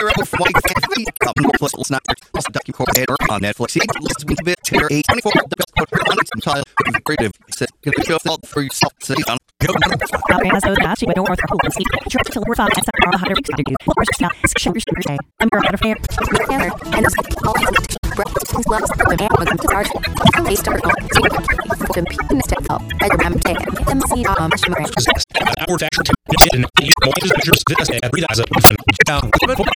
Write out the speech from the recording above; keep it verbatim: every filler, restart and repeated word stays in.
on Netflix. He lists with a bit tier eight twenty-four child creative. He said, "Can you show up for yourself?" City on. Go. As though that she would know North Pole and sleep. Church till we're five and seven are a hundred weeks to do. First step is show your day. I'm your out of hair. And it's all breath gloves the man with the start. Taste circle. To pin step up. I remember take M C um shimmer. Our factory didn't use more pictures this and read as a down